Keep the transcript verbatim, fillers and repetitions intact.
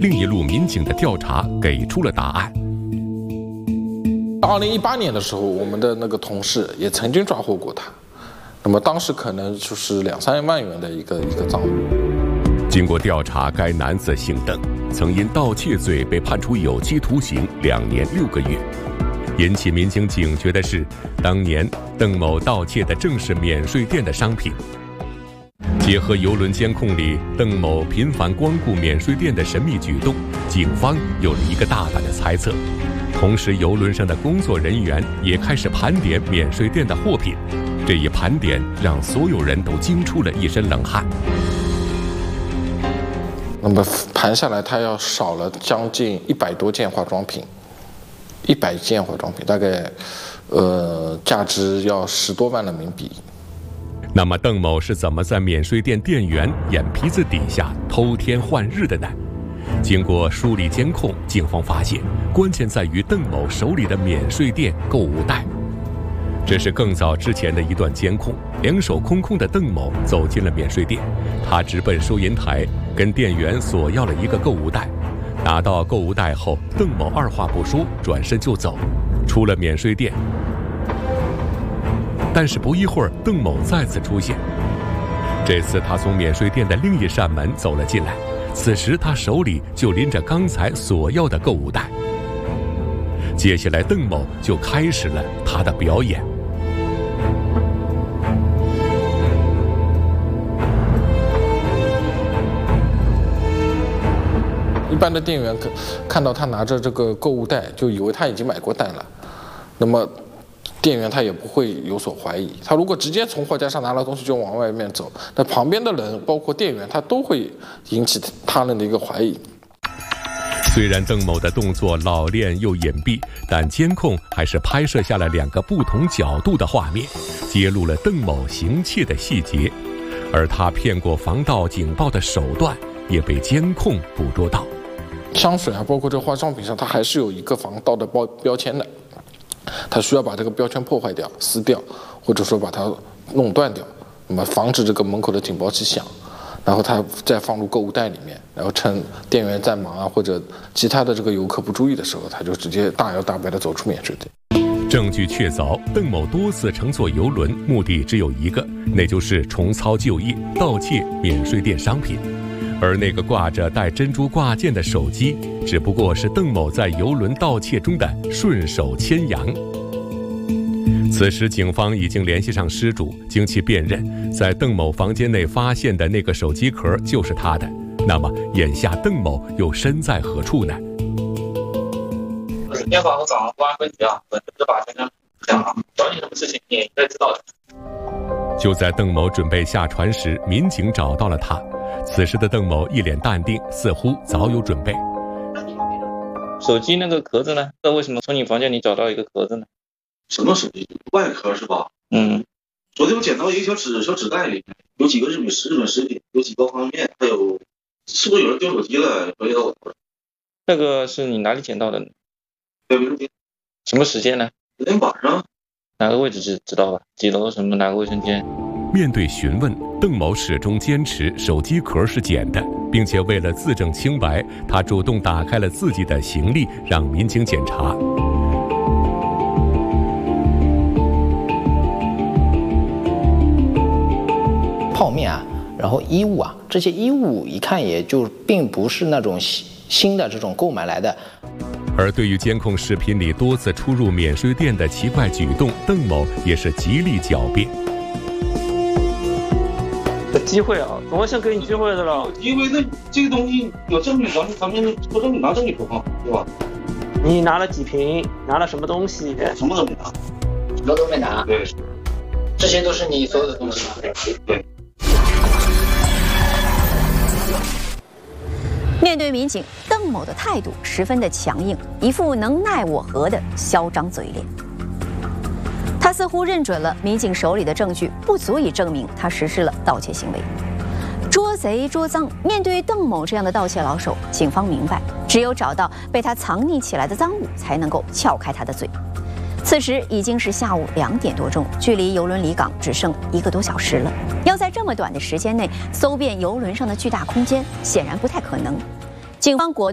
另一路民警的调查给出了答案。 二零一八年的时候，我们的那个同事也曾经抓获过他，那么当时可能就是两三万元的一个一个账目。 经过调查，该男子姓邓，曾因盗窃罪被判处有期徒刑两年六个月。引起民警警觉的是，当年邓某盗窃的正是免税店的商品。结合邮轮监控里邓某频繁光顾免税店的神秘举动，警方有了一个大胆的猜测。同时，邮轮上的工作人员也开始盘点免税店的货品。这一盘点让所有人都惊出了一身冷汗。 那么盘下来，他要少了将近一百多件化妆品，一百件化妆品，大概，呃，价值要十多万人民币。 那么，邓某是怎么在免税店店员眼皮子底下偷天换日的呢？经过梳理监控，警方发现，关键在于邓某手里的免税店购物袋。这是更早之前的一段监控，两手空空的邓某走进了免税店，他直奔收银台，跟店员索要了一个购物袋。拿到购物袋后，邓某二话不说，转身就走，出了免税店。但是不一会儿，邓某再次出现，这次他从免税店的另一扇门走了进来，此时他手里就拎着刚才索要的购物袋。接下来，邓某就开始了他的表演。 一般的店员看到他拿着这个购物袋，就以为他已经买过单了，那么店员他也不会有所怀疑。他如果直接从货架上拿了东西就往外面走，那旁边的人包括店员他都会引起他人的一个怀疑。 虽然邓某的动作老练又隐蔽，但监控还是拍摄下了两个不同角度的画面，揭露了邓某行窃的细节，而他骗过防盗警报的手段也被监控捕捉到。 香水啊，包括这化妆品上，它还是有一个防盗的标标签的，它需要把这个标签破坏掉、撕掉，或者说把它弄断掉，那么防止这个门口的警报器响，然后它再放入购物袋里面，然后趁店员在忙啊或者其他的这个游客不注意的时候，他就直接大摇大摆地走出免税店。 证据确凿，邓某多次乘坐邮轮，目的只有一个，那就是重操旧业，盗窃免税店商品。而那个挂着带珍珠挂件的手机，只不过是邓某在邮轮盗窃中的顺手牵羊。此时，警方已经联系上失主，经其辨认，在邓某房间内发现的那个手机壳就是他的。那么，眼下邓某又身在何处呢？ 今天晚上早上公安分局啊，本着把先生讲了，找你什么事情你也应该知道的。 就在邓某准备下船时，民警找到了他。此时的邓某一脸淡定，似乎早有准备。 手机那个壳子呢？那为什么从你房间里找到一个壳子呢？ 什么手机？外壳是吧？ 嗯。 昨天我捡到一个小纸小纸袋，里面有几个日本食日本食品，有几包方便面，还有是不是有人丢手机了？回到我。 这个是你哪里捡到的呢？ 在卫生间。 什么时间呢？ 昨天晚上。 哪个位置知知道吧？几楼什么哪个卫生间？ 面对询问，邓某始终坚持手机壳是捡的，并且为了自证清白，他主动打开了自己的行李，让民警检查。 泡面啊，然后衣物啊，这些衣物一看也就并不是那种新的这种购买来的。 而对于监控视频里多次出入免税店的奇怪举动，邓某也是极力狡辩。 机会啊，怎么想给你机会的了？ 因为那这个东西有证据，咱们咱们做证据拿证据说话，对吧？ 你拿了几瓶？拿了什么东西？ 什么都没拿， 什么都没拿。 对， 这些都是你所有的东西吗？ 对。 面对民警，邓某的态度十分的强硬，一副能奈我何的嚣张嘴脸。他似乎认准了民警手里的证据不足以证明他实施了盗窃行为。捉贼捉赃，面对邓某这样的盗窃老手，警方明白，只有找到被他藏匿起来的赃物，才能够撬开他的嘴。此时已经是下午两点多钟，距离邮轮离港只剩一个多小时了。要在这么短的时间内搜遍邮轮上的巨大空间，显然不太可能。警方果